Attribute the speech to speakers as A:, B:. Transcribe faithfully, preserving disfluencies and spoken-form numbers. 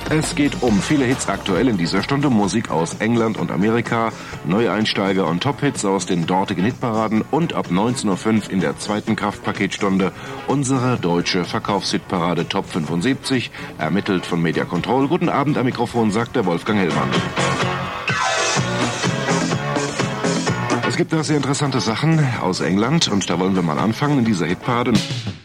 A: Es geht um viele Hits aktuell in dieser Stunde, Musik aus England und Amerika, Neueinsteiger und Top-Hits aus den dortigen Hitparaden und ab neunzehn Uhr fünf in der zweiten Kraftpaketstunde unsere deutsche Verkaufshitparade Top fünfundsiebzig, ermittelt von Media Control. Guten Abend, am Mikrofon sagt der Wolfgang Hellmann. Es gibt da sehr interessante Sachen aus England und da wollen wir mal anfangen in dieser Hitparade.